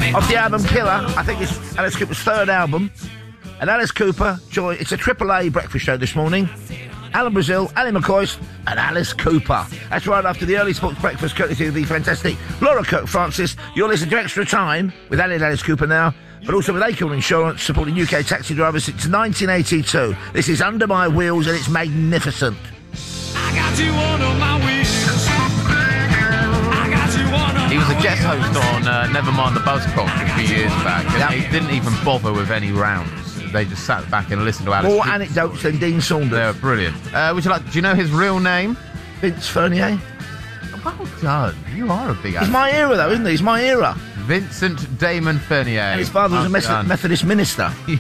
Off the album Killer, I think it's Alice Cooper's third album. And Alice Cooper, it's a AAA breakfast show this morning. Alan Brazil, Ali McCoist, and Alice Cooper. That's right after the early sports breakfast, courtesy of the fantastic Laura Kirk-Francis. You're listening to Extra Time with Ali and Alice Cooper now, but also with Acorn Insurance, supporting UK taxi drivers since 1982. This is Under My Wheels, and it's magnificent. I got you under my wheels. I got you under He was a guest host on Nevermind the Buzzcocks a few years back, and he didn't even bother with any rounds. They just sat back and listened to Alice. More anecdotes than Dean Saunders. They're brilliant. Do you know his real name? Vince Fernier. Well done. You are a big He's my era, though, isn't he? He's my era. Vincent Damon Fernier. And his father was a Methodist minister. He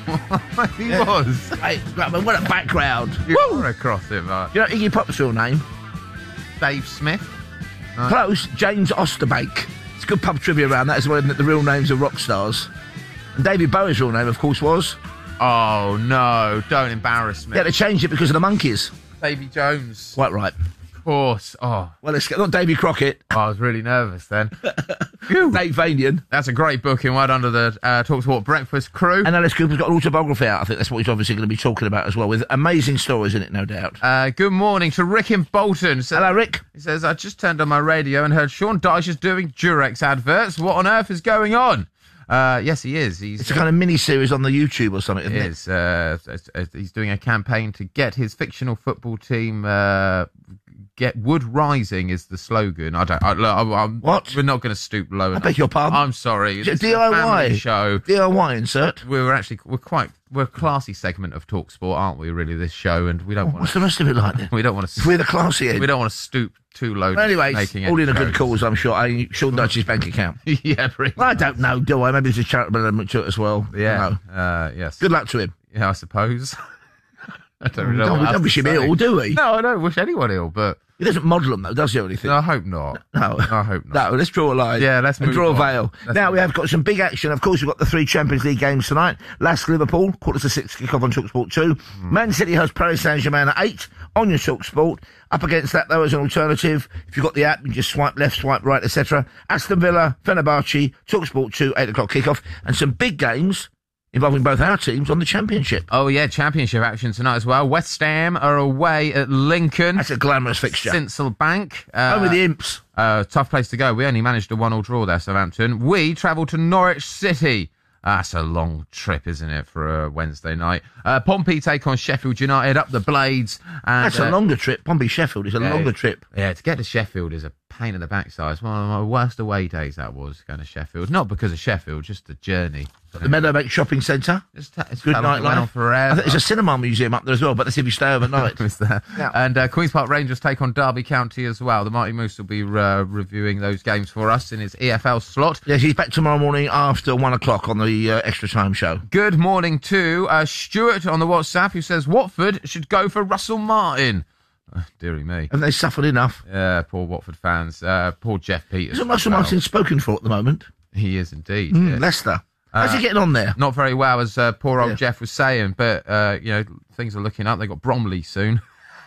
was. Hey, what a background. You're across him, right? You know Iggy Pop's real name? Dave Smith. Right. Close. James Osterbake. It's good pub trivia around that as well, isn't it? The real names of rock stars. And David Bowie's real name, of course, was... Oh, no. Don't embarrass me. Yeah, they changed it because of the Monkees. Davy Jones. Quite right. Of course. Oh. Well, it's not Davy Crockett. I was really nervous then. Dave Vanian. That's a great booking right under the TalkSport Breakfast crew. And Alice Cooper's got an autobiography out. I think that's what he's obviously going to be talking about as well, with amazing stories in it, no doubt. Good morning to Rick in Bolton. Hello, Rick. He says, I just turned on my radio and heard Sean Dyche is doing Durex adverts. What on earth is going on? Yes, he is. It's a kind of mini-series on the YouTube or something, isn't it? He's doing a campaign to get his fictional football team... Get Wood Rising is the slogan. What? We're not going to stoop low enough. I beg your pardon? I'm sorry. It's DIY show. DIY insert. We're a classy segment of TalkSport, aren't we? Really, this show, and we don't want. What's the rest of it like then? We don't want to. We're the classy end. We don't want to stoop too low. Well, anyway, all in a good shows. cause, I'm sure. Sean Dyche's bank account. Yeah, pretty well, I don't know, do I? Maybe there's a charitable element to it as well. Yeah. Yes. Good luck to him. Yeah, I suppose. I don't know. We don't wish him ill, do we? No, I don't wish anyone ill, but. He doesn't model them, though, does he, or anything? No, I hope not. No. I hope not. No, let's draw a line. Yeah, let's move draw on. a veil. Now, we have got some big action. Of course, we've got the 3 Champions League games tonight. Lask Liverpool, 5:45 kick-off on TalkSport 2. Man City hosts Paris Saint-Germain at 8 on your TalkSport. Up against that, though, as an alternative, if you've got the app, you just swipe left, swipe right, etc. Aston Villa, Fenerbahce, TalkSport 2, 8 o'clock kick-off. And some big games involving both our teams on the Championship. Oh, yeah, Championship action tonight as well. West Ham are away at Lincoln. That's a glamorous fixture. Sincil Bank. Home with the Imps. Tough place to go. We only managed a 1-1 draw there, Southampton. We travel to Norwich City. That's a long trip, isn't it, for a Wednesday night? Pompey take on Sheffield United up the Blades. And, that's a longer trip. Pompey-Sheffield is a longer trip. Yeah, to get to Sheffield is a pain in the backside. It's one of my worst away days, that was, going to Sheffield. Not because of Sheffield, just the journey. The Meadowbank Shopping Centre. It's good nightlife. Forever. I think there's a cinema museum up there as well, but that's if you stay overnight. It's there. Yeah. And Queen's Park Rangers take on Derby County as well. The Mighty Moose will be reviewing those games for us in his EFL slot. Yes, he's back tomorrow morning after 1 o'clock on the Extra Time show. Good morning to Stuart on the WhatsApp, who says Watford should go for Russell Martin. Dearie me. Haven't they suffered enough? Yeah, poor Watford fans. Poor Jeff Peters. Isn't Russell Martin spoken for at the moment? He is indeed. Yes. Leicester. How's he getting on there? Not very well, as poor old Jeff was saying, but, things are looking up. They've got Bromley soon.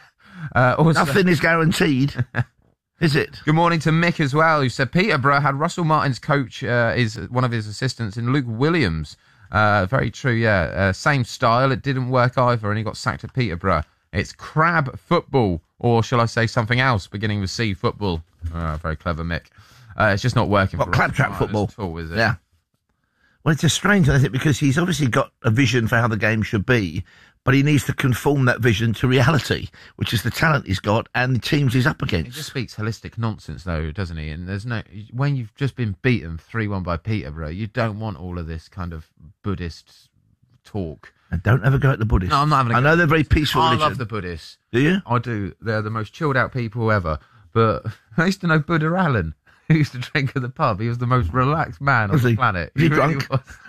Nothing is guaranteed, is it? Good morning to Mick as well, who said Peterborough had Russell Martin's coach, is one of his assistants, in Luke Williams. Very true, yeah. Same style. It didn't work either, and he got sacked at Peterborough. It's crab football, or shall I say something else, beginning with C, football. Very clever, Mick. It's just not working for claptrap football at all, is it? Yeah. Well, it's a strange one, isn't it? Because he's obviously got a vision for how the game should be, but he needs to conform that vision to reality, which is the talent he's got and the teams he's up against. He just speaks holistic nonsense, though, doesn't he? And when you've just been beaten 3-1 by Peterborough, you don't want all of this kind of Buddhist talk. And don't ever go at the Buddhists. No, I'm not having a go. I know they're very peaceful religion. I love the Buddhists. Do you? I do. They're the most chilled out people ever. But I used to know Buddha Allen, who used to drink at the pub. He was the most relaxed man on the planet. Was he drunk?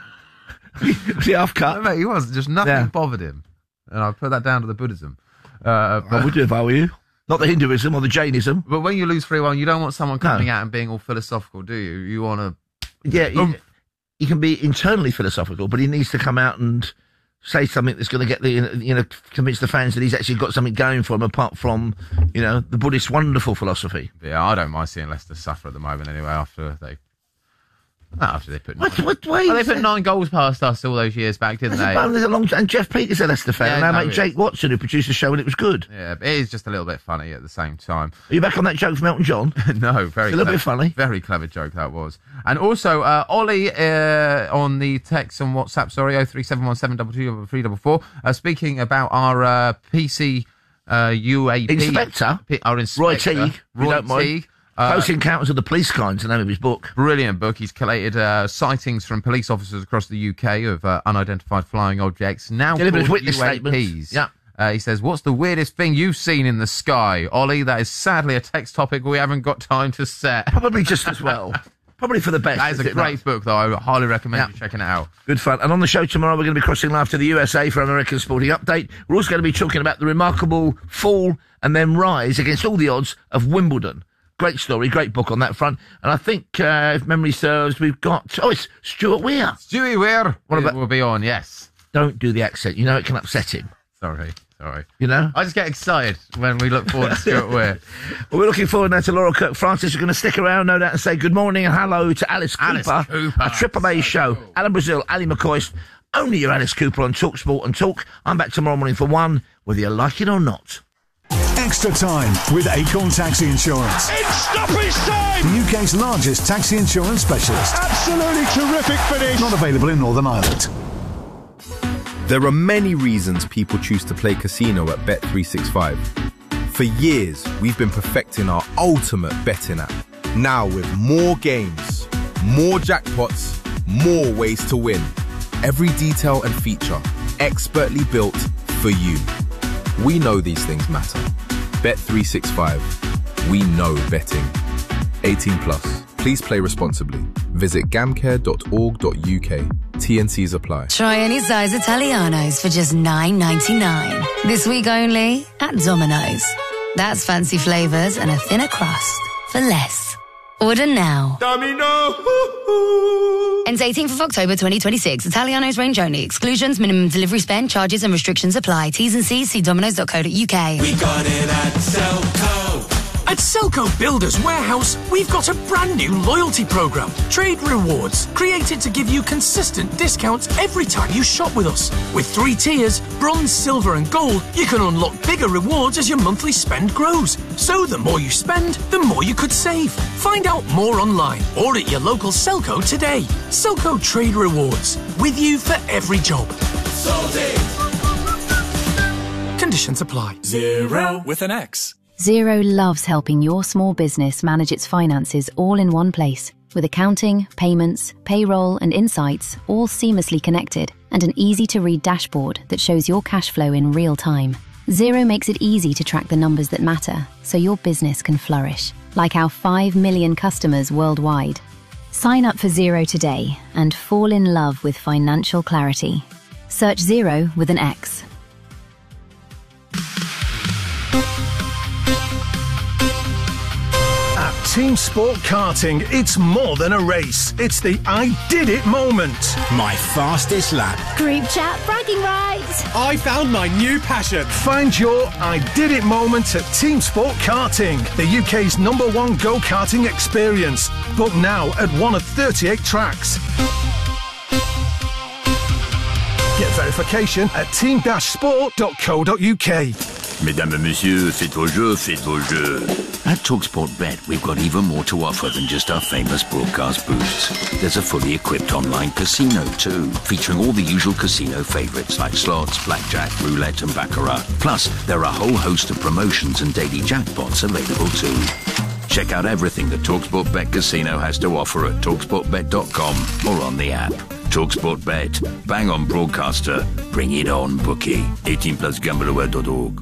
Was he half cut? No, mate, he was. Just nothing bothered him. And I put that down to the Buddhism. I would do if I were you. Not the Hinduism or the Jainism. But when you lose 3-1, you don't want someone coming out and being all philosophical, do you? You want to... Yeah, he can be internally philosophical, but he needs to come out and say something that's going to get convince the fans that he's actually got something going for him apart from, the Buddhist wonderful philosophy. Yeah, I don't mind seeing Leicester suffer at the moment anyway after they After they put What? Well, they put 9 goals past us all those years back, didn't they? There's a long and Jeff Peters a Leicester fan, Yeah, and our no, mate Jake Watson, who produced the show, and it was good. Yeah, but it is just a little bit funny at the same time. Are you back on that joke from Elton John? No, very It's a little bit funny. Very clever joke that was. And also, Ollie on the text on WhatsApp, sorry, 03717222344, speaking about our PC UAP. Inspector? Our inspector. Roy Teague, if you don't mind. Teague. Close Encounters of the Police Kind's the name of his book. Brilliant book. He's collated sightings from police officers across the UK of unidentified flying objects. Now Delivered as called witness UAPs. statements. Yeah. He says, what's the weirdest thing you've seen in the sky? Ollie, that is sadly a text topic we haven't got time to set. Probably just as well. Probably for the best. That is a great book, though. I highly recommend you checking it out. Good fun. And on the show tomorrow, we're going to be crossing live to the USA for American Sporting Update. We're also going to be talking about the remarkable fall and then rise against all the odds of Wimbledon. Great story, great book on that front. And I think, if memory serves, we've got... Oh, it's Stuart Weir. Stewie Weir will be on, yes. Don't do the accent. You know it can upset him. Sorry. You know? I just get excited when we look forward to Stuart Weir. Well, we're looking forward now to Laura Kirk-Francis. We're going to stick around, no doubt, and say good morning and hello to Alice Cooper. A Triple A show. Alan Brazil, Ali McCoist. Only your Alice Cooper on Talk Sport and Talk. I'm back tomorrow morning for 1, whether you like it or not. Extra time with Acorn Taxi Insurance. It's stoppage time! The UK's largest taxi insurance specialist. Absolutely terrific finish. Not available in Northern Ireland. There are many reasons people choose to play casino at Bet365. For years, we've been perfecting our ultimate betting app. Now with more games, more jackpots, more ways to win. Every detail and feature expertly built for you. We know these things matter. Bet365. We know betting. 18 plus. Please play responsibly. Visit gamcare.org.uk. T&Cs apply. Try any size Italianos for just $9.99. This week only at Domino's. That's fancy flavours and a thinner crust for less. Order now. Domino! Ends 18th of October 2026. Italianos range only. Exclusions, minimum delivery spend, charges and restrictions apply. T's and C's, see dominoes.co.uk. We got it at Selco. At Selco Builders Warehouse, we've got a brand new loyalty program, Trade Rewards, created to give you consistent discounts every time you shop with us. With 3 tiers, bronze, silver and gold, you can unlock bigger rewards as your monthly spend grows. So the more you spend, the more you could save. Find out more online or at your local Selco today. Selco Trade Rewards, with you for every job. Sold it. Conditions apply. Xero with an X. Xero loves helping your small business manage its finances all in one place, with accounting, payments, payroll, and insights all seamlessly connected, and an easy-to-read dashboard that shows your cash flow in real time. Xero makes it easy to track the numbers that matter, so your business can flourish, like our 5 million customers worldwide. Sign up for Xero today and fall in love with financial clarity. Search Xero with an X. Team Sport Karting, it's more than a race. It's the I did it moment. My fastest lap. Group chat bragging rights. I found my new passion. Find your I did it moment at Team Sport Karting, the UK's #1 go-karting experience. Book now at one of 38 tracks. Get verification at team-sport.co.uk. Mesdames et messieurs, faites vos jeux. At TalkSport Bet, we've got even more to offer than just our famous broadcast booths. There's a fully equipped online casino too, featuring all the usual casino favourites like slots, blackjack, roulette and baccarat. Plus, there are a whole host of promotions and daily jackpots available too. Check out everything that TalkSport Bet Casino has to offer at TalkSportBet.com or on the app. TalkSport Bet. Bang on broadcaster. Bring it on, bookie. 18 plus gambleaware.org.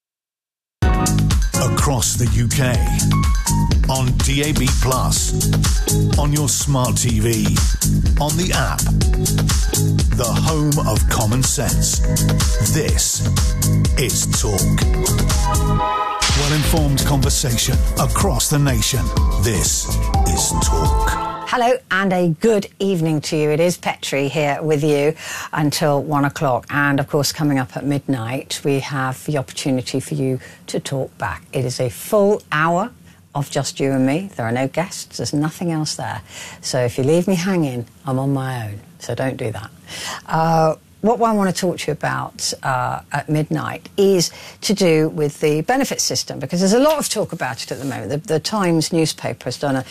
Across the UK, on DAB+, on your smart TV, on the app, the home of common sense. This is Talk. Well-informed conversation across the nation. This is Talk. Hello and a good evening to you. It is Petri here with you until 1 o'clock. And of course, coming up at midnight, we have the opportunity for you to talk back. It is a full hour of just you and me. There are no guests. There's nothing else there. So if you leave me hanging, I'm on my own. So don't do that. What I want to talk to you about at midnight is to do with the benefit system, because there's a lot of talk about it at the moment. The Times newspaper has done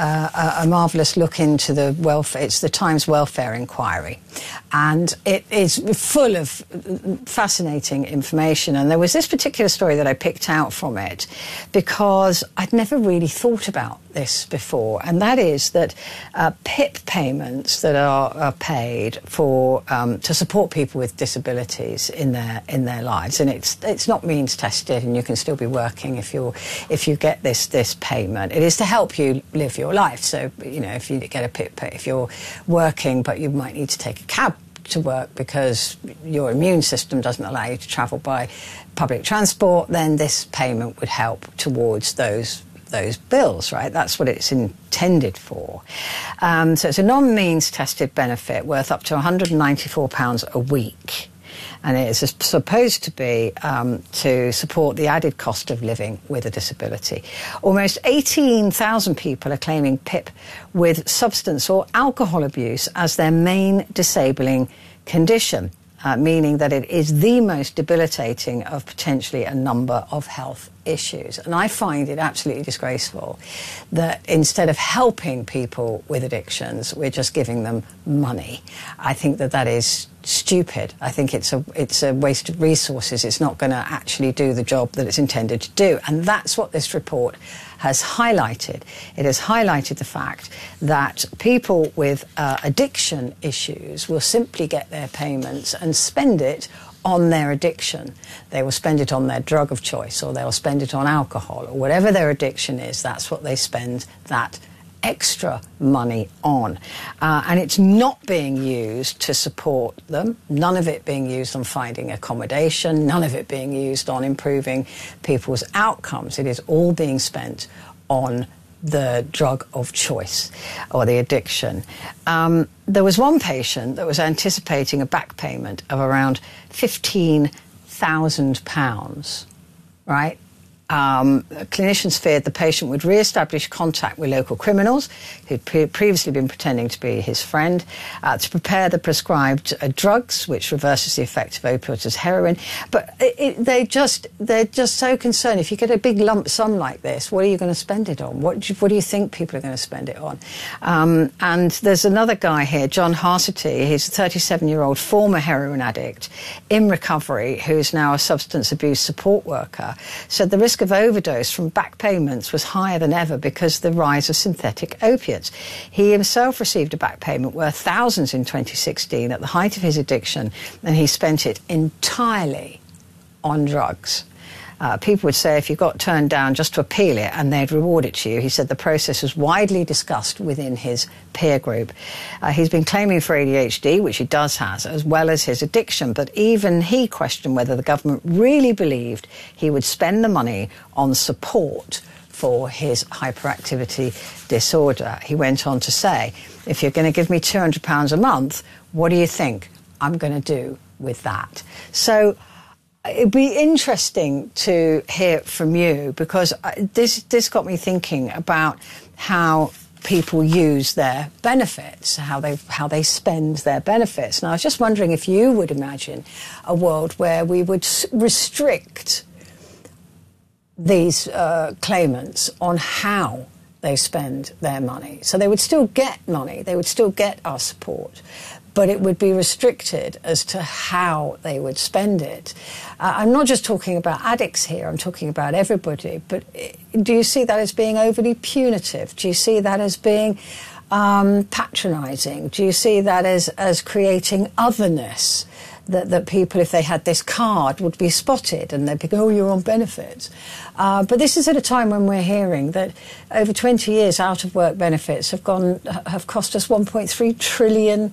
a marvellous look into the welfare. It's the Times Welfare Inquiry, and it is full of fascinating information. And there was this particular story that I picked out from it because I'd never really thought about this before, and that is that PIP payments that are paid for to support people with disabilities in their lives, and it's not means tested, and you can still be working if you get this payment. It is to help you live your life. So if you get a PIP, if you're working but you might need to take a cab to work because your immune system doesn't allow you to travel by public transport, then this payment would help towards those bills, right? That's what it's intended for. So it's a non-means tested benefit worth up to £194 a week. And it is supposed to be to support the added cost of living with a disability. Almost 18,000 people are claiming PIP with substance or alcohol abuse as their main disabling condition. Meaning that it is the most debilitating of potentially a number of health issues. And I find it absolutely disgraceful that instead of helping people with addictions, we're just giving them money. I think that is stupid. I think it's a waste of resources. It's not going to actually do the job that it's intended to do. And that's what this report has highlighted. It has highlighted the fact that people with addiction issues will simply get their payments and spend it on their addiction. They will spend it on their drug of choice, or they will spend it on alcohol, or whatever their addiction is. That's what they spend that extra money on. And it's not being used to support them, none of it being used on finding accommodation, none of it being used on improving people's outcomes. It is all being spent on the drug of choice or the addiction. There was one patient that was anticipating a back payment of around £15,000, right? Clinicians feared the patient would re-establish contact with local criminals who'd previously been pretending to be his friend to prepare the prescribed drugs, which reverses the effect of opioids as heroin. But they're just so concerned. If you get a big lump sum like this, what are you going to spend it on? What do you think people are going to spend it on? And there's another guy here, John Harsity. He's a 37-year-old former heroin addict in recovery who's now a substance abuse support worker. Said the risk of overdose from back payments was higher than ever because of the rise of synthetic opiates. He himself received a back payment worth thousands in 2016 at the height of his addiction, and he spent it entirely on drugs. People would say if you got turned down just to appeal it and they'd reward it to you. He said the process was widely discussed within his peer group. He's been claiming for ADHD, which he does have, as well as his addiction, but even he questioned whether the government really believed he would spend the money on support for his hyperactivity disorder. He went on to say, if you're going to give me £200 a month, what do you think I'm going to do with that? So it'd be interesting to hear from you, because this got me thinking about how people use their benefits, how they spend their benefits. And I was just wondering if you would imagine a world where we would restrict these claimants on how they spend their money. So they would still get money, they would still get our support, but it would be restricted as to how they would spend it. I'm not just talking about addicts here, I'm talking about everybody. But do you see that as being overly punitive? Do you see that as being patronising? Do you see that as creating otherness? That people, if they had this card, would be spotted and they'd be going, oh, you're on benefits. But this is at a time when we're hearing that over 20 years out of work benefits have cost us £1.3 trillion.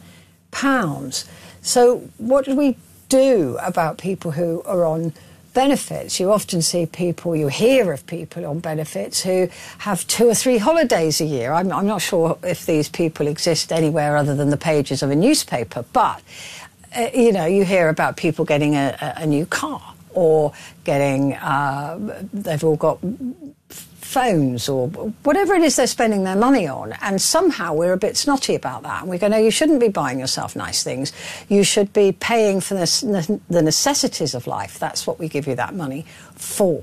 So what do we do about people who are on benefits? You often see people, you hear of people on benefits who have 2 or 3 holidays a year. I'm not sure if these people exist anywhere other than the pages of a newspaper, but you hear about people getting a new car, or getting they've all got phones or whatever it is they're spending their money on. And somehow we're a bit snotty about that. And we go, no, you shouldn't be buying yourself nice things. You should be paying for the necessities of life. That's what we give you that money for.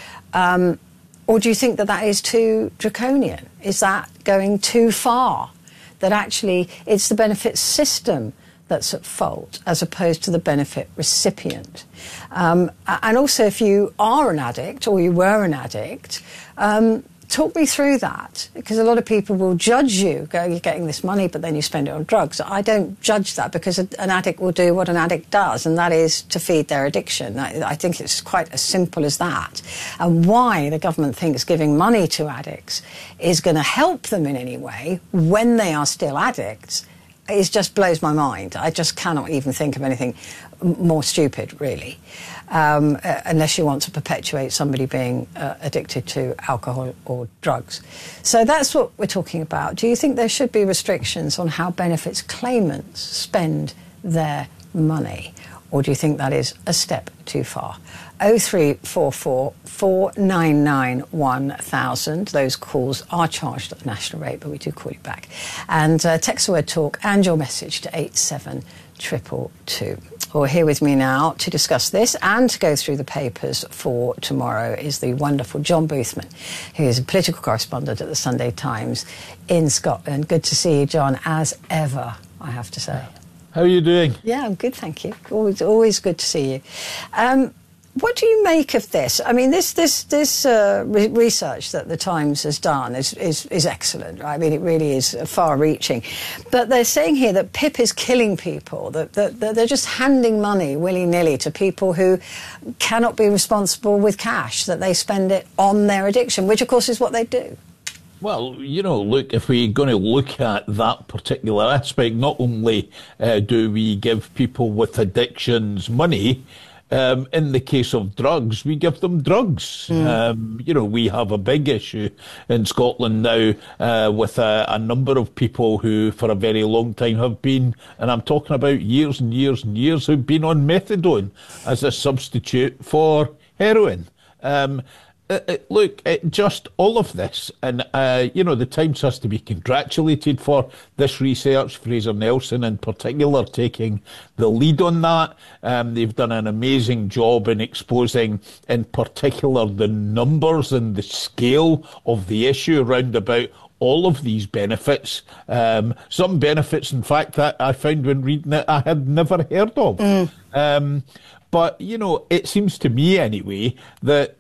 Or do you think that is too draconian? Is that going too far? That actually it's the benefit system that's at fault as opposed to the benefit recipient. And also, if you are an addict or you were an addict, talk me through that, because a lot of people will judge you, go, you're getting this money, but then you spend it on drugs. I don't judge that, because an addict will do what an addict does, and that is to feed their addiction. I think it's quite as simple as that. And why the government thinks giving money to addicts is going to help them in any way when they are still addicts, it just blows my mind. I just cannot even think of anything more stupid, really, unless you want to perpetuate somebody being addicted to alcohol or drugs. So that's what we're talking about. Do you think there should be restrictions on how benefits claimants spend their money? Or do you think that is a step too far? 0344 499 1000. Those calls are charged at the national rate, but we do call you back. And text the word talk and your message to 87222. Well, here with me now to discuss this and to go through the papers for tomorrow is the wonderful John Boothman, who is a political correspondent at the Sunday Times in Scotland. Good to see you, John, as ever, I have to say. How are you doing? Yeah, I'm good, thank you. Always good to see you. What do you make of this? I mean, this research that the Times has done is excellent, right? I mean, it really is far-reaching. But they're saying here that PIP is killing people, that they're just handing money willy-nilly to people who cannot be responsible with cash, that they spend it on their addiction, which, of course, is what they do. Well, look, if we're going to look at that particular aspect, not only do we give people with addictions money, in the case of drugs, we give them drugs. We have a big issue in Scotland now with a number of people who for a very long time have been, and I'm talking about years and years and years, who've been on methadone as a substitute for heroin. Just all of this, and the Times has to be congratulated for this research. Fraser Nelson, in particular, taking the lead on that. They've done an amazing job in exposing, in particular, the numbers and the scale of the issue around about all of these benefits. Some benefits, in fact, that I found when reading it, I had never heard of. But it seems to me anyway that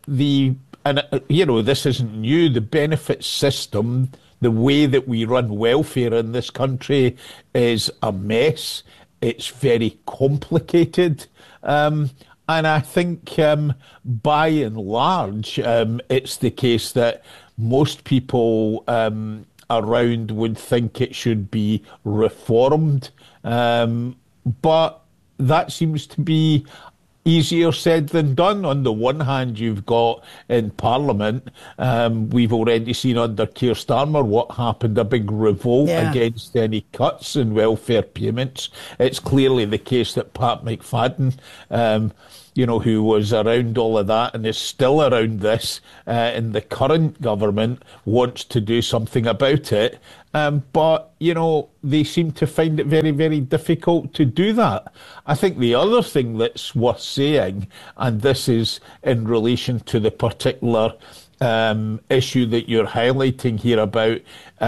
this isn't new. The benefit system, the way that we run welfare in this country is a mess. It's very complicated. And I think by and large, it's the case that most people around would think it should be reformed. But that seems to be easier said than done. On the one hand, you've got in Parliament, we've already seen under Keir Starmer what happened, a big revolt against any cuts in welfare payments. It's clearly the case that Pat McFadden, who was around all of that and is still around this in the current government, wants to do something about it. But they seem to find it very, very difficult to do that. I think the other thing that's worth saying, and this is in relation to the particular issue that you're highlighting here about,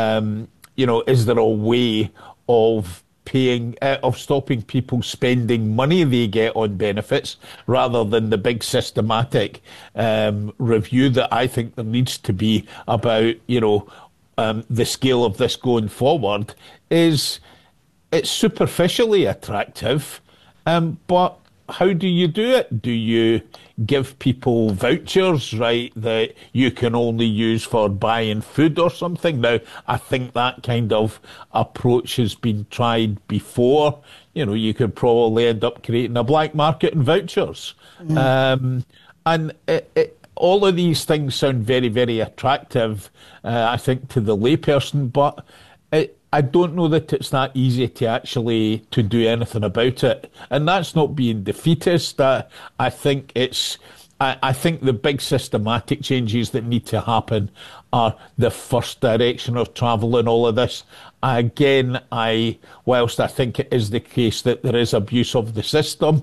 is there a way of stopping people spending money they get on benefits rather than the big systematic review that I think there needs to be about, the scale of this going forward. It's superficially attractive, but how do you do it? Do you give people vouchers, right, that you can only use for buying food or something? Now, I think that kind of approach has been tried before. You could probably end up creating a black market in vouchers. And all of these things sound very, very attractive, I think, to the layperson, but I don't know that it's that easy to do anything about it. And that's not being defeatist. I think it's I think the big systematic changes that need to happen are the first direction of travel in all of this. Again, whilst I think it is the case that there is abuse of the system,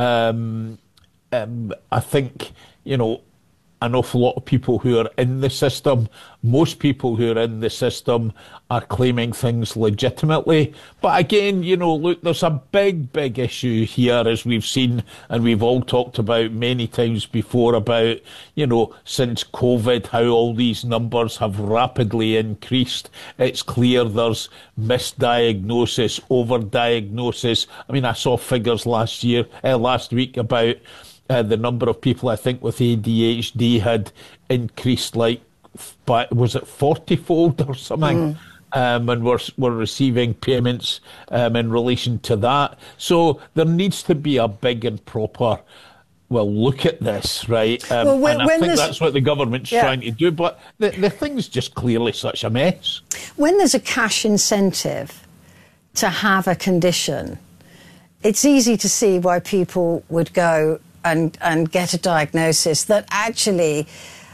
I think, an awful lot of people who are in the system, most people who are in the system are claiming things legitimately. But again, look, there's a big, big issue here, as we've seen and we've all talked about many times before about, since COVID, how all these numbers have rapidly increased. It's clear there's misdiagnosis, overdiagnosis. I mean, I saw figures last week about the number of people, I think, with ADHD had increased was it 40-fold or something? And we're receiving payments in relation to that. So there needs to be a big and proper, look at this, right? And I think that's what the government's trying to do. But the thing's just clearly such a mess. When there's a cash incentive to have a condition, it's easy to see why people would go and get a diagnosis that actually,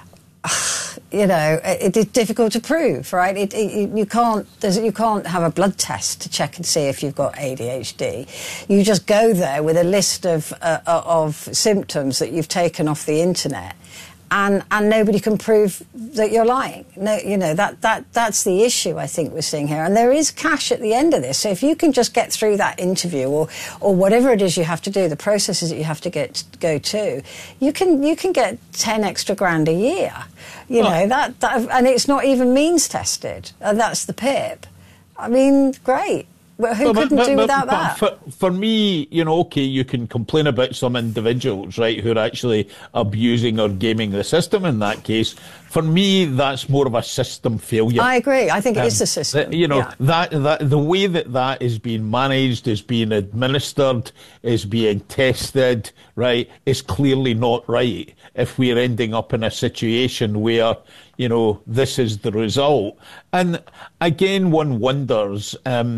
it is difficult to prove, right? You can't have a blood test to check and see if you've got ADHD. You just go there with a list of symptoms that you've taken off the internet, and nobody can prove that you're lying. No, that's the issue I think we're seeing here. And there is cash at the end of this. So if you can just get through that interview or whatever it is you have to do, the processes that you have to go to, you can get 10 extra grand a year. That and it's not even means tested. And that's the PIP. I mean, great. Well, who couldn't do without that? For me, okay, you can complain about some individuals, right, who are actually abusing or gaming the system in that case. For me, that's more of a system failure. I agree. I think it is the system. That the way that is being managed, is being administered, is being tested, right, is clearly not right if we're ending up in a situation where, this is the result. And again, one wonders,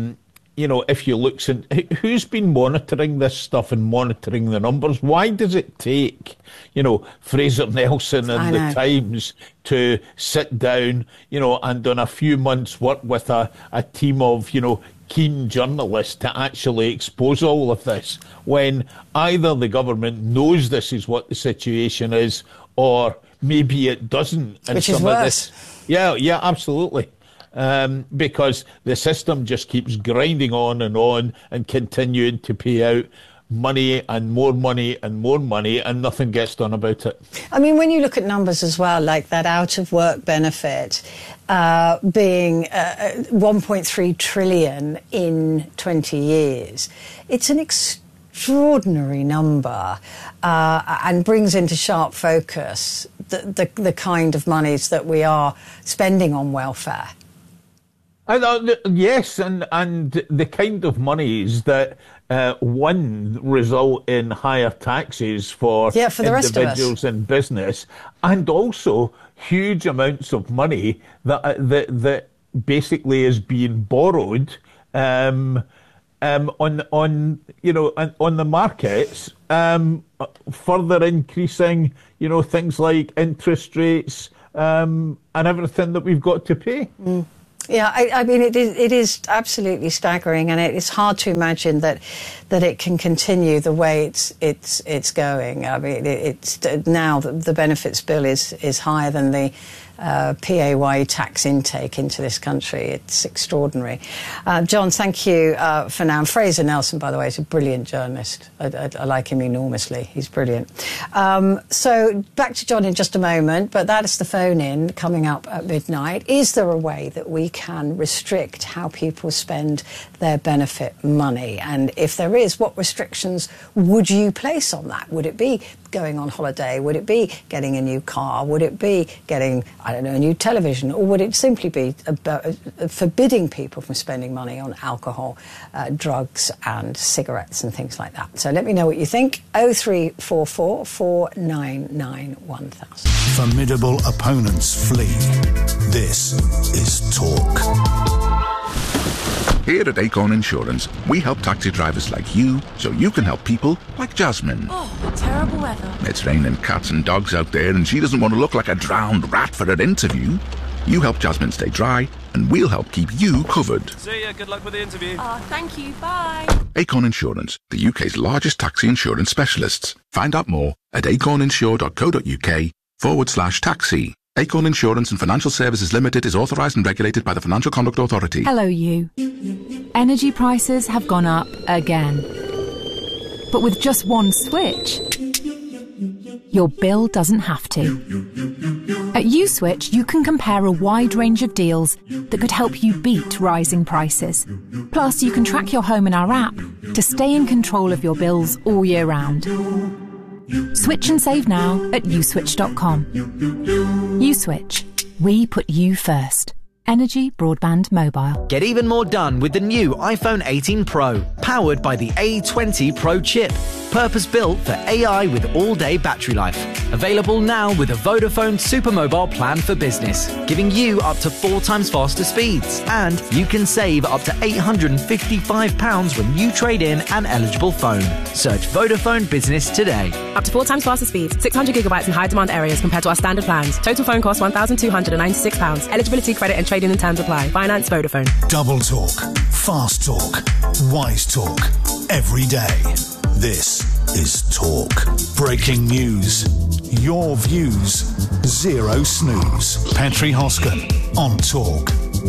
if you look, who's been monitoring this stuff and monitoring the numbers? Why does it take, Fraser Nelson and the Times to sit down, and on a few months work with a team of, keen journalists to actually expose all of this, when either the government knows this is what the situation is, or maybe it doesn't. And which is worse. Yeah, absolutely. Because the system just keeps grinding on and continuing to pay out money and more money and more money, and nothing gets done about it. I mean, when you look at numbers as well, like that out-of-work benefit being 1.3 trillion in 20 years, it's an extraordinary number and brings into sharp focus the kind of monies that we are spending on welfare. Yes, and the kind of monies that result in higher taxes for individuals in business, and also huge amounts of money that basically is being borrowed on the markets, further increasing things like interest rates and everything that we've got to pay. Yeah, I mean, it is absolutely staggering, and it's hard to imagine that it can continue the way it's going. I mean, it's now the benefits bill is higher than the PAYE tax intake into this country. It's extraordinary. John, thank you for now. And Fraser Nelson, by the way, is a brilliant journalist. I like him enormously. He's brilliant. So back to John in just a moment, but that is the phone-in coming up at midnight. Is there a way that we can restrict how people spend their benefit money? And if there is, what restrictions would you place on that? Would it be going on holiday? Would it be getting a new car? Would it be getting, a new television? Or would it simply be about forbidding people from spending money on alcohol, drugs and cigarettes and things like that? So let me know what you think. 0344 499 1000. Formidable opponents flee. This is Talk. Here at Acorn Insurance, we help taxi drivers like you so you can help people like Jasmine. Oh, terrible weather. It's raining cats and dogs out there and she doesn't want to look like a drowned rat for her interview. You help Jasmine stay dry and we'll help keep you covered. See ya, good luck with the interview. Oh, thank you, bye. Acorn Insurance, the UK's largest taxi insurance specialists. Find out more at acorninsure.co.uk/taxi. Acorn Insurance and Financial Services Limited is authorised and regulated by the Financial Conduct Authority. Hello, you. Energy prices have gone up again. But with just one switch, your bill doesn't have to. At USwitch, you can compare a wide range of deals that could help you beat rising prices. Plus, you can track your home in our app to stay in control of your bills all year round. Switch and save now at uswitch.com. USwitch. We put you first. Energy Broadband Mobile. Get even more done with the new iPhone 18 Pro, powered by the A20 Pro chip. Purpose-built for AI with all-day battery life. Available now with a Vodafone Supermobile plan for business, giving you up to 4 times faster speeds. And you can save up to £855 when you trade in an eligible phone. Search Vodafone Business today. Up to 4 times faster speeds, 600 gigabytes in high-demand areas compared to our standard plans. Total phone cost £1,296. Eligibility, credit and trading and terms apply. Finance Vodafone. Double talk, fast talk, wise talk, every day. This is Talk. Breaking news. Your views. Zero snooze. Petri Hoskin on Talk.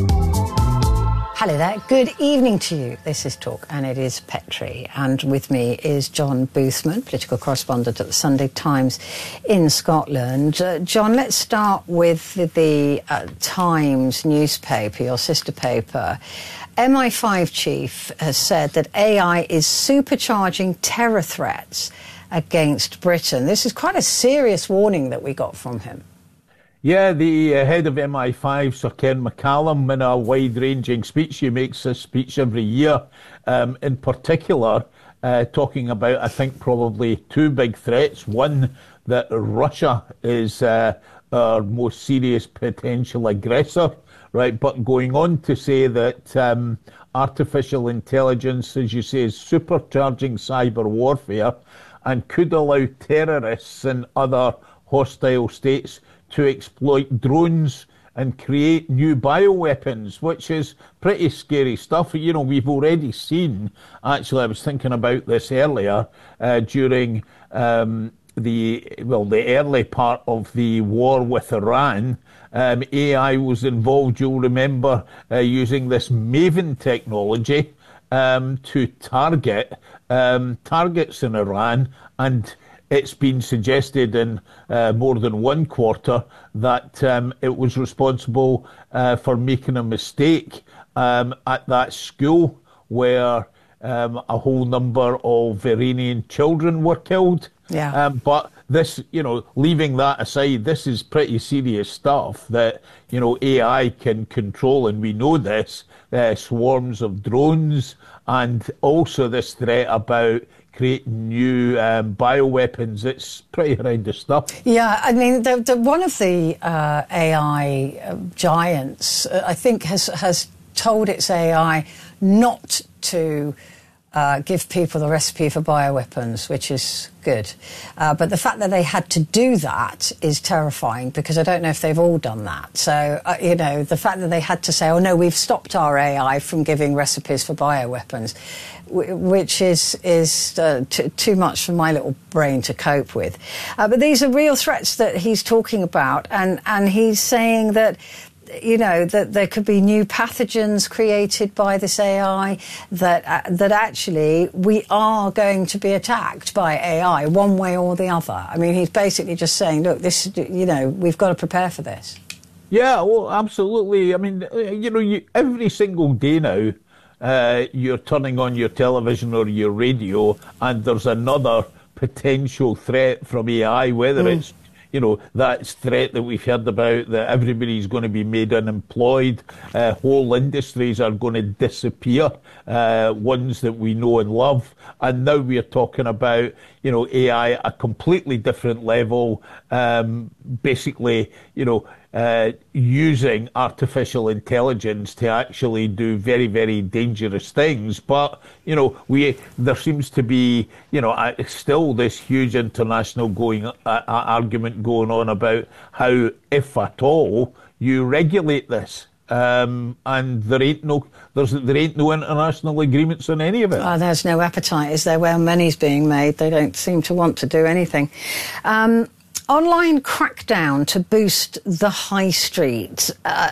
Hello there. Good evening to you. This is Talk, and it is Petri. And with me is John Boothman, political correspondent at the Sunday Times in Scotland. John, let's start with the Times newspaper, your sister paper. MI5 chief has said that AI is supercharging terror threats against Britain. This is quite a serious warning that we got from him. Yeah, the head of MI5, Sir Ken McCallum, in a wide-ranging speech, he makes a speech every year, in particular, talking about, I think, probably 2 big threats. One, that Russia is our most serious potential aggressor, right? But going on to say that artificial intelligence, as you say, is supercharging cyber warfare and could allow terrorists and other hostile states to exploit drones and create new bioweapons, which is pretty scary stuff. You know, we've already seen, actually, I was thinking about this earlier, during the early part of the war with Iran. AI was involved, you'll remember, using this Maven technology to target targets in Iran, and it's been suggested in more than one quarter that it was responsible for making a mistake at that school where a whole number of Iranian children were killed. Yeah. But this, you know, leaving that aside, this is pretty serious stuff that, you know, AI can control, and we know this, swarms of drones, and also this threat about creating new bioweapons. It's pretty horrendous stuff. Yeah, I mean, one of the AI giants, I think, has told its AI not to give people the recipe for bioweapons, which is good. But the fact that they had to do that is terrifying, because I don't know if they've all done that. So, you know, the fact that they had to say, oh, no, we've stopped our AI from giving recipes for bioweapons, which is too much for my little brain to cope with. But these are real threats that he's talking about, and he's saying that, you know, that there could be new pathogens created by this AI, that actually we are going to be attacked by AI one way or the other. I mean, he's basically just saying, look, this, you know, we've got to prepare for this. Yeah, well, absolutely. I mean, you know, every single day now, you're turning on your television or your radio, and there's another potential threat from AI, whether it's, you know, that threat that we've heard about, that everybody's going to be made unemployed, whole industries are going to disappear, ones that we know and love. And now we're talking about, you know, AI at a completely different level, basically, you know, using artificial intelligence to actually do very, very dangerous things. But, there seems to be, still this huge international argument going on about how, if at all, you regulate this. And there ain't no international agreements on any of it. Oh, there's no appetite, is there? Where money's being made, they don't seem to want to do anything. Online crackdown to boost the high street.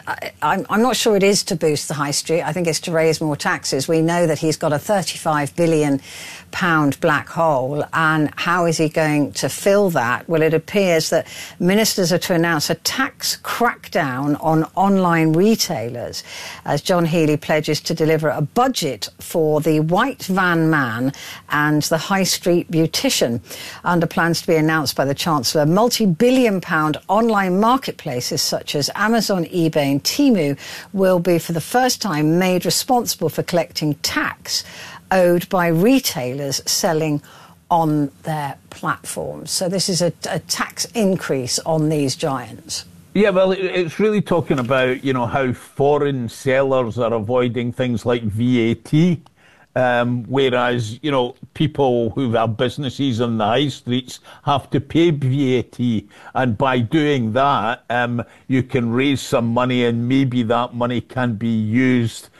I'm not sure it is to boost the high street. I think it's to raise more taxes. We know that he's got a £35 billion black hole, and how is he going to fill that? Well, it appears that ministers are to announce a tax crackdown on online retailers as John Healey pledges to deliver a budget for the white van man and the high street beautician, under plans to be announced by the Chancellor. Multi-billion-pound online marketplaces such as Amazon, eBay and Temu will be for the first time made responsible for collecting tax owed by retailers selling on their platforms. So this is a tax increase on these giants. Yeah, well, it's really talking about, how foreign sellers are avoiding things like VAT. Whereas, people who have businesses on the high streets have to pay VAT. And by doing that, you can raise some money, and maybe that money can be used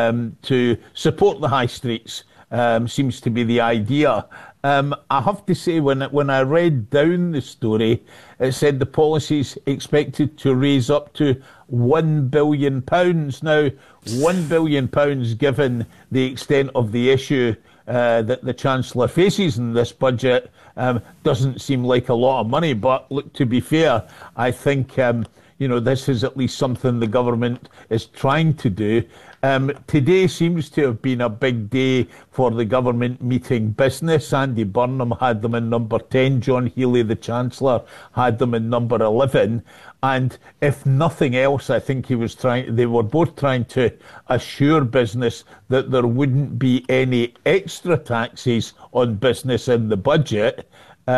to support the high streets. Seems to be the idea. I have to say, when I read down the story, it said the policy's expected to raise up to £1 billion. Now, £1 billion, given the extent of the issue that the Chancellor faces in this budget, doesn't seem like a lot of money. But look, to be fair, I think this is at least something the government is trying to do. Today seems to have been a big day for the government meeting business. Andy Burnham had them in number 10. John Healey, the Chancellor, had them in number 11. And if nothing else, I think they were both trying to assure business that there wouldn't be any extra taxes on business in the budget.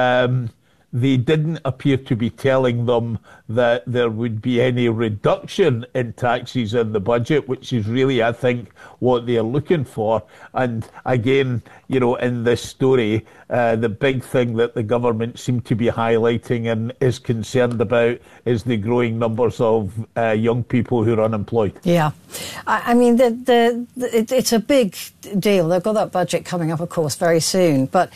They didn't appear to be telling them that there would be any reduction in taxes in the budget, which is really, I think, what they're looking for. And again, in this story, the big thing that the government seemed to be highlighting and is concerned about is the growing numbers of young people who are unemployed. Yeah. I mean, it's a big deal. They've got that budget coming up, of course, very soon. But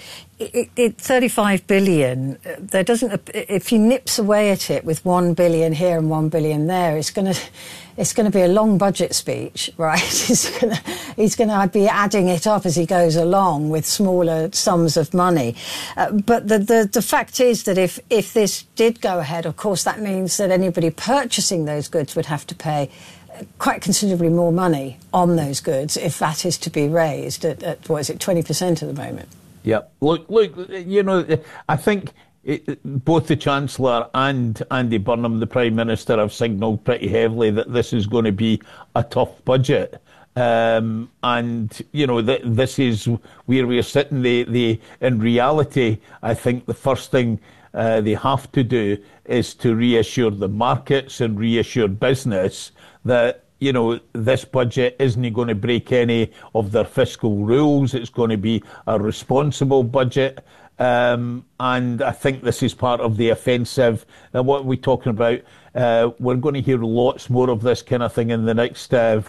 35 billion, if he nips away at it with 1 billion here and 1 billion there, it's going to be a long budget speech, right? He's going to be adding it up as he goes along with smaller sums of money. But the fact is that if this did go ahead, of course, that means that anybody purchasing those goods would have to pay quite considerably more money on those goods if that is to be raised at what is it, 20% at the moment. Yeah. Look, I think both the Chancellor and Andy Burnham, the Prime Minister, have signalled pretty heavily that this is going to be a tough budget. This is where we're sitting. In reality, I think the first thing they have to do is to reassure the markets and reassure business that this budget isn't going to break any of their fiscal rules. It's going to be a responsible budget. And I think this is part of the offensive. And what are we talking about? We're going to hear lots more of this kind of thing in the next, 2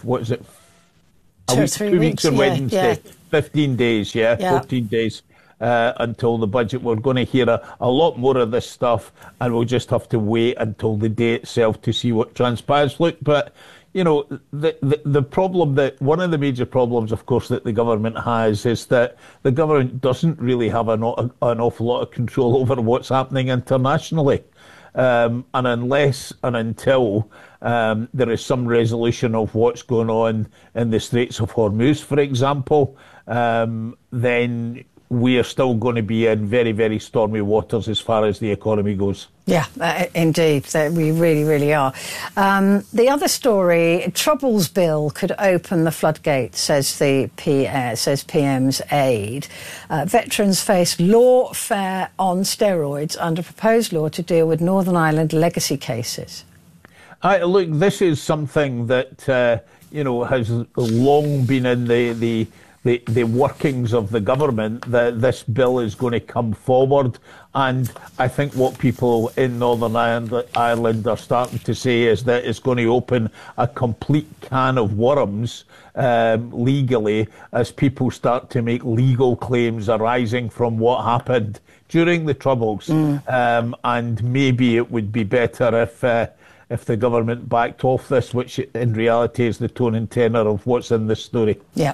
weeks on Wednesday. Yeah. 15 days, 14 days until the budget. We're going to hear a lot more of this stuff, and we'll just have to wait until the day itself to see what transpires. Look, but the problem one of the major problems, of course, that the government has is that the government doesn't really have an awful lot of control over what's happening internationally. And unless and until there is some resolution of what's going on in the Straits of Hormuz, for example, then we are still going to be in very, very stormy waters as far as the economy goes. Yeah, indeed. We really, really are. The other story, Troubles Bill could open the floodgates, says PM's aide. Veterans face lawfare on steroids under proposed law to deal with Northern Ireland legacy cases. Look, this is something that has long been in the workings of the government, that this bill is going to come forward. And I think what people in Northern Ireland are starting to say is that it's going to open a complete can of worms legally, as people start to make legal claims arising from what happened during the Troubles. And maybe it would be better if the government backed off this, which in reality is the tone and tenor of what's in this story. Yeah.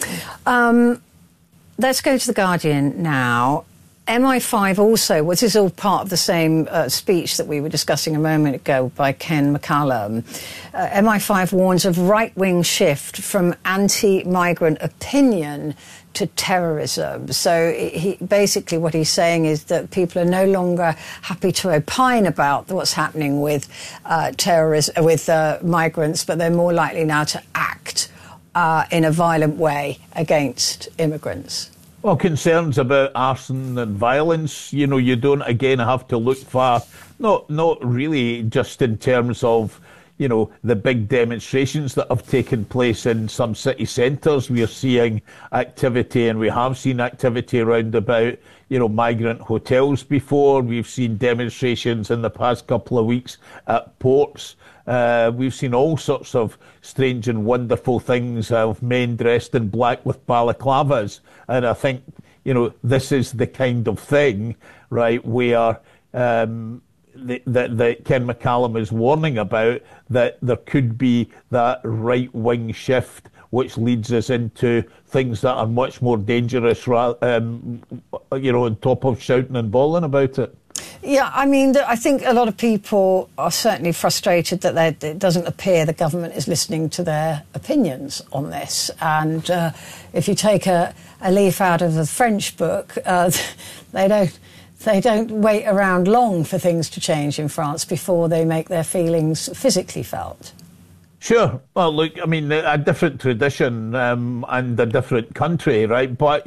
Let's go to The Guardian now. MI5 also, which is all part of the same speech that we were discussing a moment ago by Ken McCallum. MI5 warns of right-wing shift from anti-migrant opinion to terrorism. So basically what he's saying is that people are no longer happy to opine about what's happening with migrants, but they're more likely now to act in a violent way against immigrants. Well, concerns about arson and violence, you don't, again, have to look far, not really just in terms of, the big demonstrations that have taken place in some city centres. We are seeing activity, and we have seen activity around about, migrant hotels before. We've seen demonstrations in the past couple of weeks at ports. We've seen all sorts of strange and wonderful things of men dressed in black with balaclavas. And I think, this is the kind of thing, right, where that Ken McCallum is warning about, that there could be that right-wing shift which leads us into things that are much more dangerous, on top of shouting and bawling about it. Yeah, I mean, I think a lot of people are certainly frustrated that it doesn't appear the government is listening to their opinions on this. And if you take a leaf out of the French book, they don't wait around long for things to change in France before they make their feelings physically felt. Sure. Well, look, I mean, a different tradition and a different country, right? But,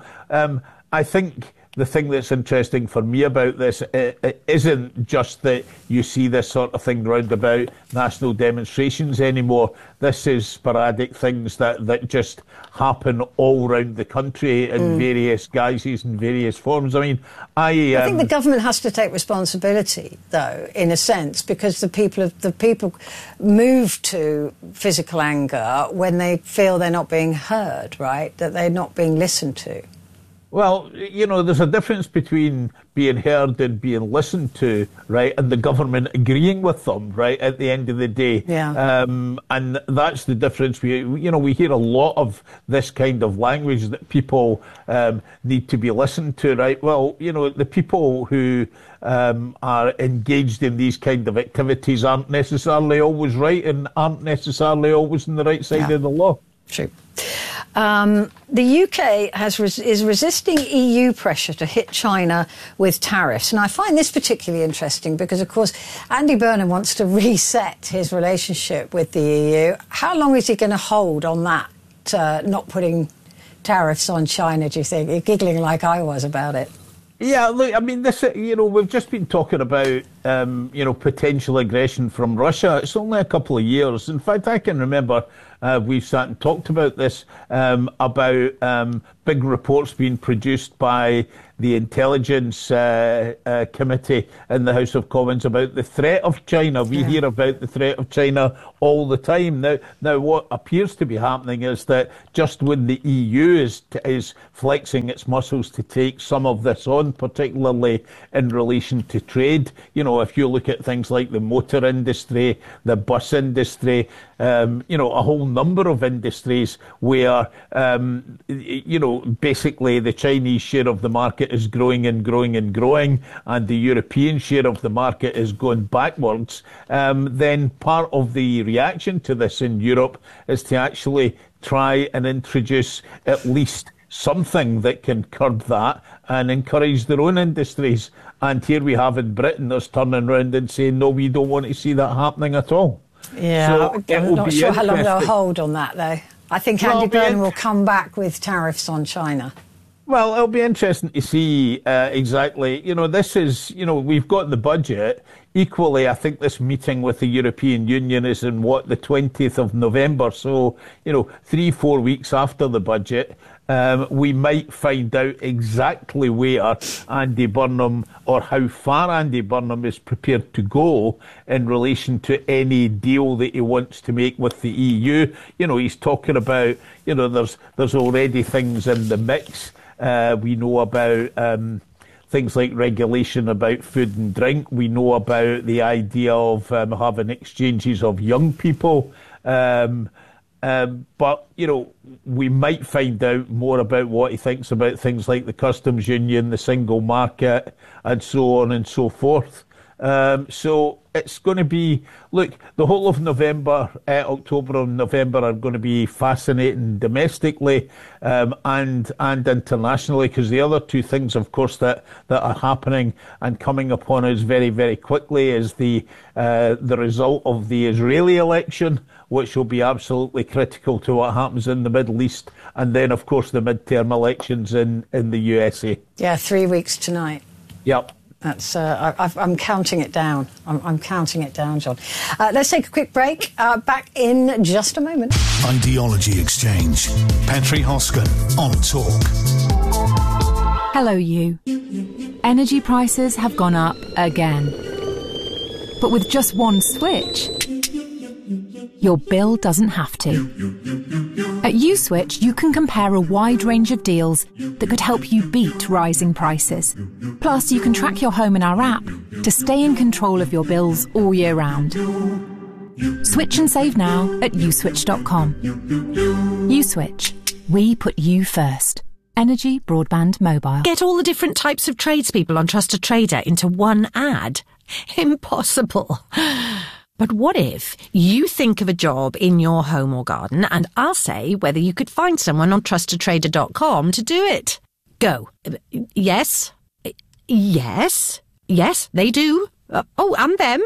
I think the thing that's interesting for me about this it isn't just that you see this sort of thing round about national demonstrations anymore. This is sporadic things that just happen all around the country in various guises and various forms. I mean, I think the government has to take responsibility, though, in a sense, because the people move to physical anger when they feel they're not being heard, right? That they're not being listened to. Well, there's a difference between being heard and being listened to, right, and the government agreeing with them, right, at the end of the day. Yeah. And that's the difference. We hear a lot of this kind of language that people need to be listened to, right? Well, the people who are engaged in these kind of activities aren't necessarily always right and aren't necessarily always on the right side of the law. True. The UK is resisting EU pressure to hit China with tariffs. And I find this particularly interesting because, of course, Andy Burnham wants to reset his relationship with the EU. How long is he going to hold on that, not putting tariffs on China, do you think? You're giggling like I was about it. Yeah, look, I mean, this, we've just been talking about, potential aggression from Russia. It's only a couple of years. In fact, I can remember we've sat and talked about this, about big reports being produced by the Intelligence Committee in the House of Commons about the threat of China. We hear about the threat of China all the time. Now, what appears to be happening is that just when the EU is flexing its muscles to take some of this on, particularly in relation to trade, if you look at things like the motor industry, the bus industry, a whole number of industries where, basically the Chinese share of the market is growing and growing and growing, and the European share of the market is going backwards, then part of the reaction to this in Europe is to actually try and introduce at least something that can curb that and encourage their own industries. And here we have in Britain us turning around and saying, no, we don't want to see that happening at all. Yeah, I'm not sure how long they'll hold on that, though. I think Andy Burnham will come back with tariffs on China. Well, it'll be interesting to see exactly. This is, we've got the budget. Equally, I think this meeting with the European Union is in the 20th of November. So, 3-4 weeks after the budget, we might find out exactly where Andy Burnham or how far Andy Burnham is prepared to go in relation to any deal that he wants to make with the EU. He's talking about, there's already things in the mix. We know about things like regulation about food and drink. We know about the idea of having exchanges of young people. But, we might find out more about what he thinks about things like the customs union, the single market, and so on and so forth. So it's going to be, look, the whole of November, October and November are going to be fascinating domestically and internationally, because the other two things, of course, that are happening and coming upon us very, very quickly is the result of the Israeli election, which will be absolutely critical to what happens in the Middle East, and then, of course, the midterm elections in the USA. Yeah, 3 weeks tonight. Yep. That's I'm counting it down. I'm counting it down, John. Let's take a quick break. Back in just a moment. Ideology Exchange. Petri Hosken on Talk. Hello, you. Energy prices have gone up again. But with just one switch, your bill doesn't have to. At USwitch, you can compare a wide range of deals that could help you beat rising prices. Plus, you can track your home in our app to stay in control of your bills all year round. Switch and save now at uswitch.com. USwitch. We put you first. Energy, broadband, mobile. Get all the different types of tradespeople on Trusted Trader into one ad? Impossible. But what if you think of a job in your home or garden and I'll say whether you could find someone on trustedtrader.com to do it? Go. Yes. Yes. Yes, they do. And them.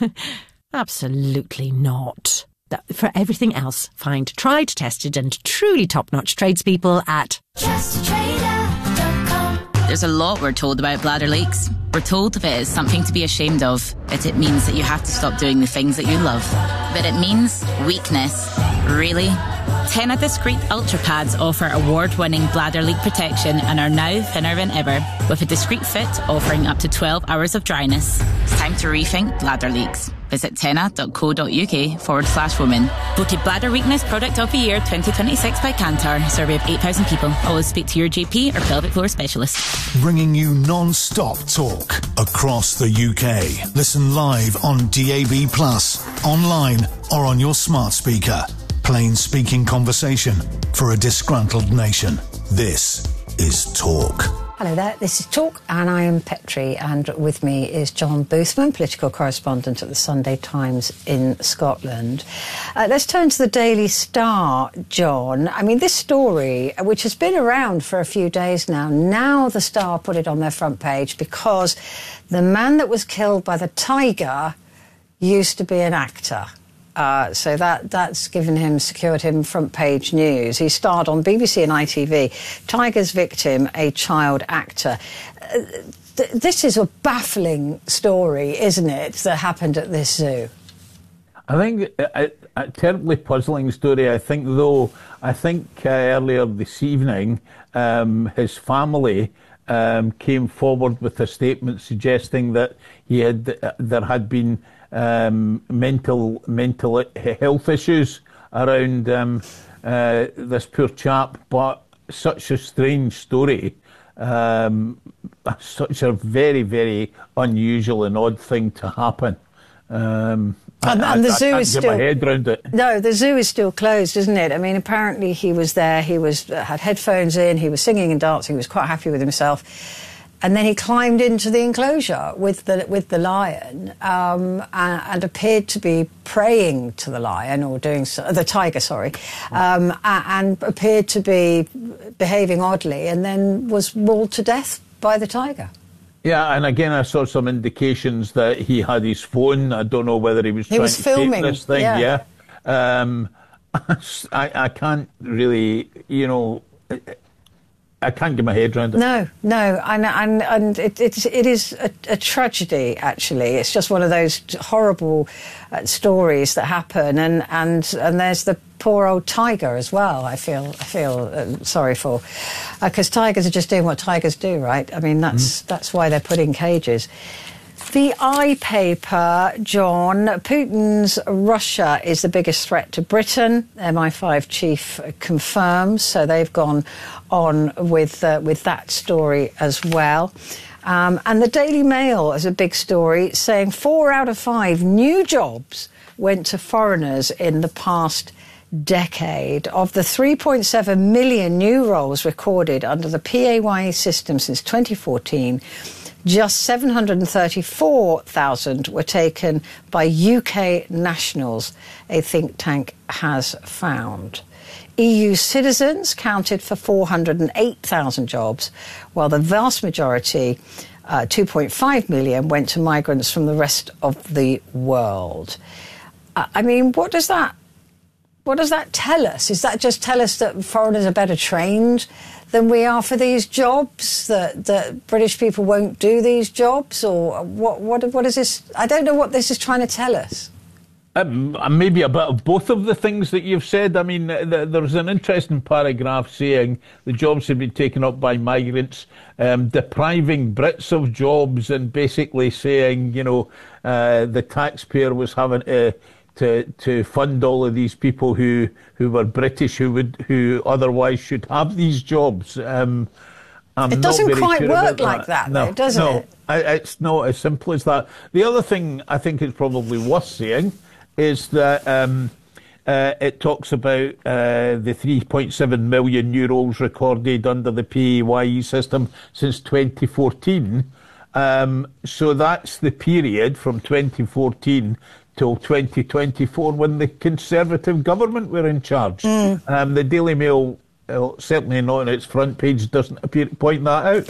Absolutely not. For everything else, find tried, tested and truly top-notch tradespeople at trustedtrader.com. There's a lot we're told about bladder leaks. We're told if it is something to be ashamed of, it means that you have to stop doing the things that you love. But it means weakness. Really? Tena Discreet Ultra Pads offer award-winning bladder leak protection and are now thinner than ever, with a discreet fit offering up to 12 hours of dryness. It's time to rethink bladder leaks. Visit tena.co.uk/women. Voted Bladder Weakness Product of the Year 2026 by Kantar. Survey of 8,000 people. Always speak to your GP or pelvic floor specialist. Bringing you non-stop talk across the UK. Listen live on DAB+, online or on your smart speaker. Plain speaking conversation for a disgruntled nation. This is Talk. Hello there, this is Talk, and I am Petri, and with me is John Boothman, political correspondent at the Sunday Times in Scotland. Let's turn to the Daily Star, John. I mean, this story, which has been around for a few days now the Star put it on their front page because the man that was killed by the tiger used to be an actor. So that's secured him front page news. He starred on BBC and ITV. Tiger's victim, a child actor. This is a baffling story, isn't it, that happened at this zoo? I think a terribly puzzling story. I think earlier this evening, his family came forward with a statement suggesting that there had been mental health issues around this poor chap, but such a strange story, such a very, very unusual and odd thing to happen. And the zoo is still. My head around it. No, the zoo is still closed, isn't it? I mean, apparently he was there. He had headphones in. He was singing and dancing. He was quite happy with himself. And then he climbed into the enclosure with the lion and appeared to be praying to the lion, or doing so, the tiger, sorry, and appeared to be behaving oddly, and then was mauled to death by the tiger. Yeah, and again, I saw some indications that he had his phone. I don't know whether he was trying to filming take this thing. Yeah. I can't really, I can't get my head around it. No, and it is a tragedy. Actually, it's just one of those horrible stories that happen, and there's the poor old tiger as well. I feel sorry for, because tigers are just doing what tigers do, right? I mean, that's why they're put in cages. The I-Paper, John, Putin's Russia is the biggest threat to Britain. MI5 chief confirms, so they've gone on with that story as well. And the Daily Mail is a big story saying 4 out of 5 new jobs went to foreigners in the past decade. Of the 3.7 million new roles recorded under the PAYE system since 2014, just 734,000 were taken by UK nationals, a think tank has found. EU citizens counted for 408,000 jobs, while the vast majority, 2.5 million, went to migrants from the rest of the world. I mean, what does that tell us? Does that just tell us that foreigners are better trained than we are for these jobs, that British people won't do these jobs, or what is this? I don't know what this is trying to tell us. Maybe a bit of both of the things that you've said. I mean, there's an interesting paragraph saying the jobs have been taken up by migrants, depriving Brits of jobs, and basically saying, the taxpayer was having to fund all of these people who were British, who otherwise should have these jobs. It doesn't quite work like that, though, does it? It's not as simple as that. The other thing I think is probably worth saying is that it talks about the 3.7 million new roles recorded under the PAYE system since 2014. So that's the period from 2014 till 2024 when the Conservative government were in charge. The Daily Mail, certainly not on its front page, doesn't appear to point that out.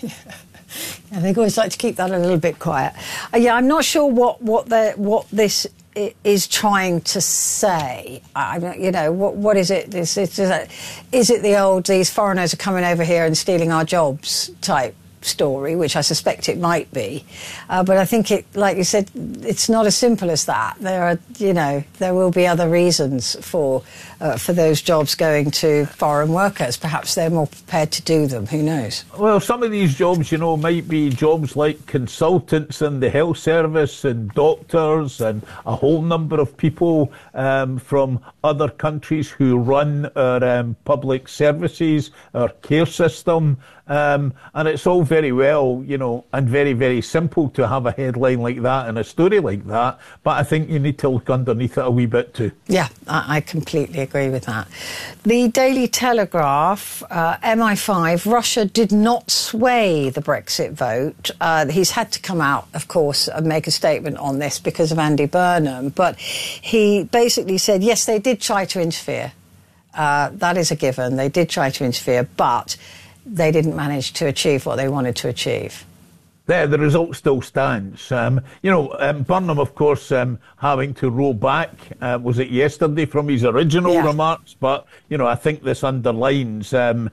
I think I always like to keep that a little bit quiet. I'm not sure what this is trying to say. What is it? Is it the old, these foreigners are coming over here and stealing our jobs type story, which I suspect it might be, but I think it, like you said, it's not as simple as that. There will be other reasons for those jobs going to foreign workers. Perhaps they're more prepared to do them. Who knows? Well, some of these jobs, might be jobs like consultants in the health service and doctors and a whole number of people from other countries who run our public services, our care system. And it's all very well, and very, very simple to have a headline like that and a story like that. But I think you need to look underneath it a wee bit too. Yeah, I completely agree with that. The Daily Telegraph, MI5, Russia did not sway the Brexit vote. He's had to come out, of course, and make a statement on this because of Andy Burnham. But he basically said, yes, they did try to interfere. That is a given. They did try to interfere, but they didn't manage to achieve what they wanted to achieve. The result still stands. Burnham, of course, having to roll back, was it yesterday, from his original remarks? But, I think this underlines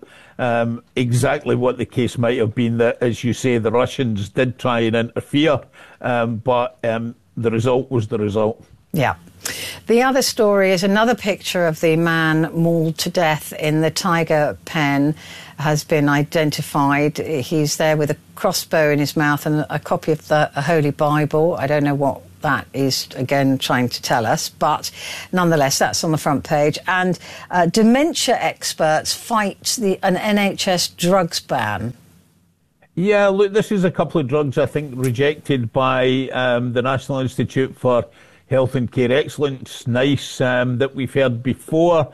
exactly what the case might have been, that, as you say, the Russians did try and interfere, but the result was the result. Yeah. The other story is another picture of the man mauled to death in the tiger pen has been identified. He's there with a crossbow in his mouth and a copy of the Holy Bible. I don't know what that is, again, trying to tell us, but nonetheless, that's on the front page. And dementia experts fight an NHS drugs ban. Yeah, look, this is a couple of drugs, I think, rejected by the National Institute for Health and Care Excellence, NICE, that we've heard before.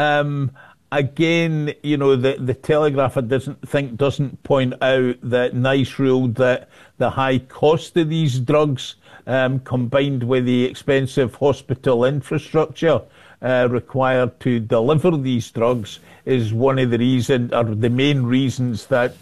Again, the Telegraph doesn't point out that NICE ruled that the high cost of these drugs, combined with the expensive hospital infrastructure required to deliver these drugs, is one of the reasons, or the main reasons, that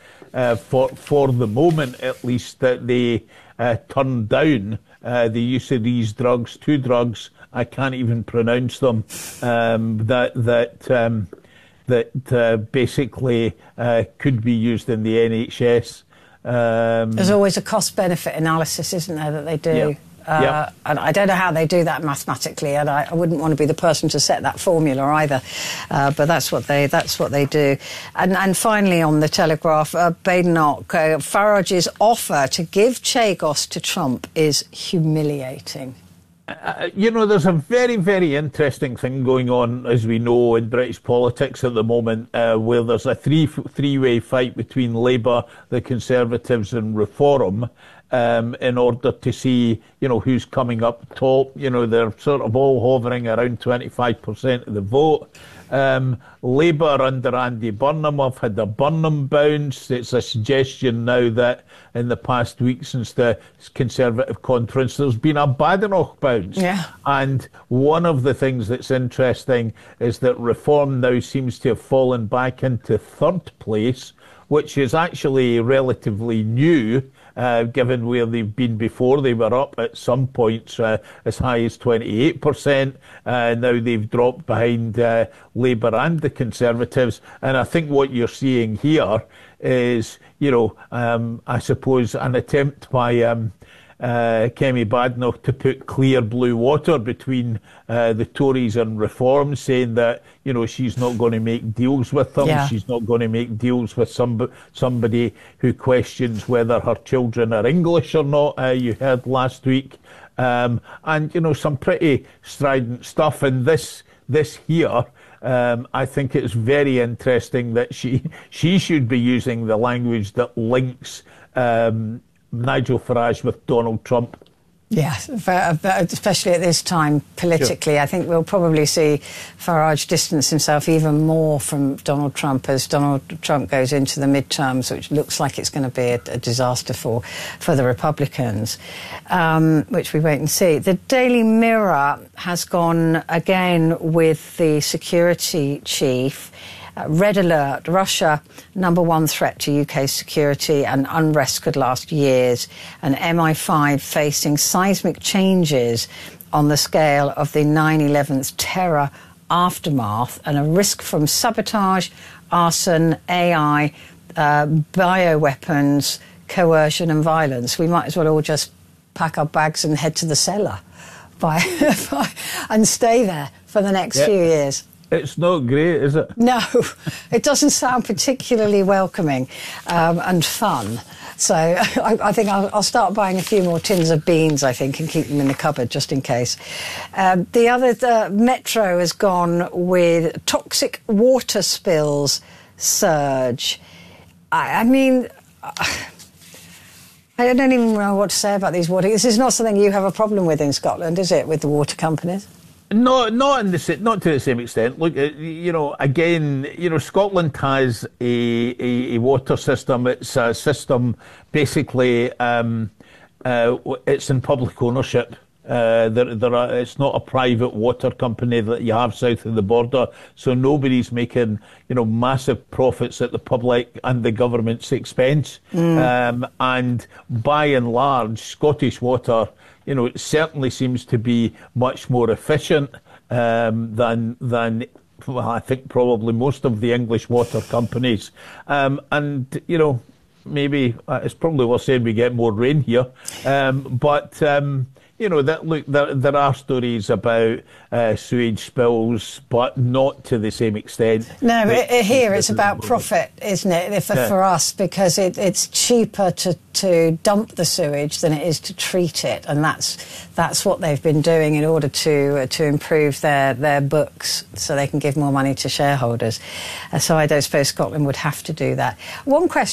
for the moment at least, that they turned down the use of these drugs, two drugs, I can't even pronounce them, that that basically could be used in the NHS. There's always a cost-benefit analysis, isn't there, that they do? Yeah. And I don't know how they do that mathematically, and I wouldn't want to be the person to set that formula either. But that's what they do. And finally, on the Telegraph, Badenoch, Farage's offer to give Chagos to Trump is humiliating. There's a very, very interesting thing going on, as we know, in British politics at the moment, where there's a three-way fight between Labour, the Conservatives and Reform, in order to see, who's coming up top. They're sort of all hovering around 25% of the vote. Labour under Andy Burnham have had a Burnham bounce. It's a suggestion now that in the past week since the Conservative conference, there's been a Badenoch bounce. Yeah. And one of the things that's interesting is that Reform now seems to have fallen back into third place, which is actually relatively new. Given where they've been before. They were up at some points as high as 28%. Now they've dropped behind Labour and the Conservatives. And I think what you're seeing here is, I suppose, an attempt by Kemi Badenoch to put clear blue water between the Tories and Reform, saying that, she's not going to make deals with them. Yeah. She's not going to make deals with somebody who questions whether her children are English or not, you heard last week. And, some pretty strident stuff. And this here, I think it's very interesting that she should be using the language that links Nigel Farage with Donald Trump. Yes, especially at this time politically. Sure. I think we'll probably see Farage distance himself even more from Donald Trump as Donald Trump goes into the midterms, which looks like it's going to be a disaster for the Republicans, which we wait and see. The Daily Mirror has gone again with the security chief. Red alert, Russia, number one threat to UK security, and unrest could last years. And MI5 facing seismic changes on the scale of the 9/11's terror aftermath, and a risk from sabotage, arson, AI, bioweapons, coercion and violence. We might as well all just pack our bags and head to the cellar and stay there for the next few years. It's not great, is it? No, it doesn't sound particularly welcoming and fun. So I think I'll start buying a few more tins of beans, I think, and keep them in the cupboard just in case. The other, Metro has gone with toxic water spills surge. I mean, I don't even know what to say about these water. This is not something you have a problem with in Scotland, is it, with the water companies? No, not to the same extent. Look, again, Scotland has a water system. It's a system, basically, it's in public ownership. It's not a private water company that you have south of the border, so nobody's making, massive profits at the public and the government's expense. And by and large, Scottish Water, it certainly seems to be much more efficient than I think probably most of the English water companies. And maybe it's probably worth saying we get more rain here, but. There are stories about sewage spills, but not to the same extent. No, here it's about profit, isn't it, for us, because it's cheaper to dump the sewage than it is to treat it, and that's what they've been doing in order to improve their books so they can give more money to shareholders. So I don't suppose Scotland would have to do that. One question